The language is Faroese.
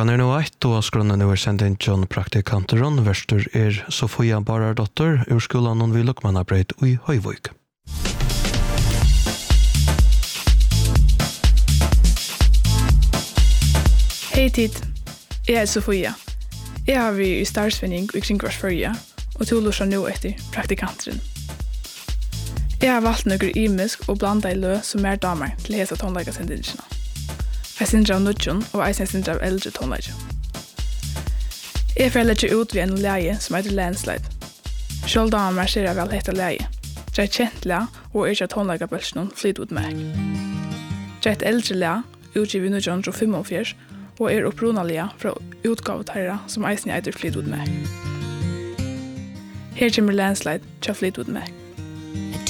Klockan är nu 1 och skrunnen nu sendt in John praktikanteron. Verstur Sofia Barardotter ur skolan hon vid Luckmannabreit i Høyvøk. Hej tid, jag är Sofia. Jag har vi i startsvinning i kringvarsförja och tolosar nu efter praktikanten. Jag har valt några imisk och blanda i lö som är damer till hesa tonläggasendinsarna. Jag syndrar av nudjon och jag syndrar av äldre tonläggen. Jag förlägger ut vid en läge som heter Landslide. Själv damer ser jag väl heta läge. Jag är känt lä och är tonläggabölsnon Fleetwood Mac. Jag är ett äldre lä, utgivet 1945 och är upprunalia från utgavetarra som eisen heter Fleetwood Mac. Här kommer Landslide till Fleetwood Mac.